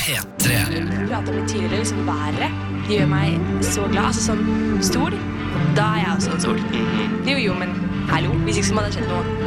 P3. Pratet om litt tidligere, liksom været. Det gjør meg så glad. Altså sånn stol, da jeg også en stol. Jo, men hallo, hvis ikke så må det skjedd noe